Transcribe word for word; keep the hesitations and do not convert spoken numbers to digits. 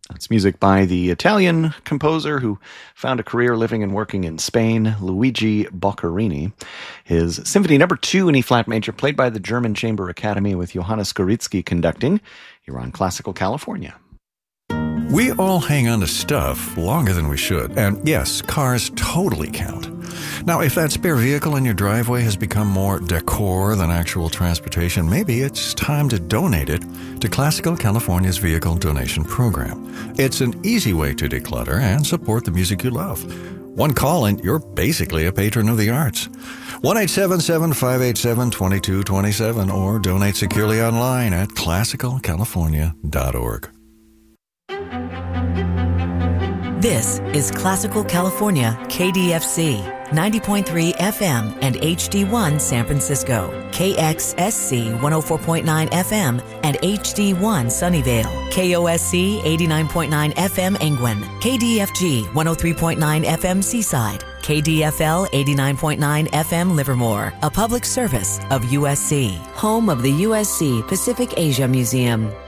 That's music by the Italian composer who found a career living and working in Spain, Luigi Boccherini. His Symphony Number Two in E-flat major, played by the German Chamber Academy with Johannes Goritsky conducting. You're on Classical California. We all hang on to stuff longer than we should, and yes, cars totally count. Now, if that spare vehicle in your driveway has become more decor than actual transportation, maybe it's time to donate it to Classical California's Vehicle Donation Program. It's an easy way to declutter and support the music you love. One call and you're basically a patron of the arts. one eight seven seven, five eight seven, two two two seven or donate securely online at classical california dot org. This is Classical California, K D F C, ninety point three F M and H D one San Francisco, K X S C one oh four point nine F M and H D one Sunnyvale, K O S C eighty-nine point nine F M Angwin, K D F G one oh three point nine F M Seaside, K D F L eighty-nine point nine F M Livermore, a public service of U S C, home of the U S C Pacific Asia Museum.